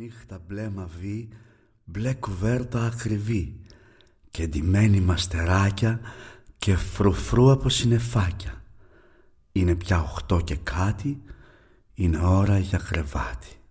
νύχτα μπλε μαβί, μπλε κουβέρτα ακριβή και ντυμένοι μαστεράκια και φρουφρού από συννεφάκια. Είναι πια 8 και κάτι, είναι ώρα για κρεβάτι.